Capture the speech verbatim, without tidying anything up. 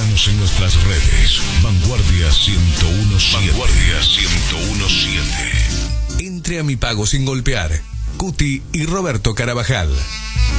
Síguenos en nuestras redes. Vanguardia ciento uno punto siete. Vanguardia ciento uno punto siete. Entre a Mi Pago Sin Golpear. Cuti y Roberto Carabajal.